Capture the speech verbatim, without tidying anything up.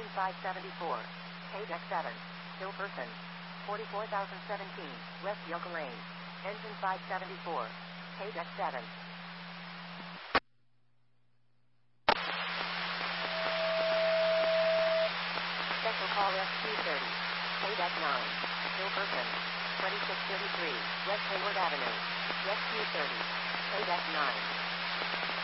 Engine five seventy-four. Page X seven. Still person. forty-four thousand seventeen. West Yoga Lane. Engine five seventy-four. Page X seven. Special call S Q thirty. Page X nine. Still person. twenty-six thirty-three. West Hayward Avenue. S Q thirty. Page X nine.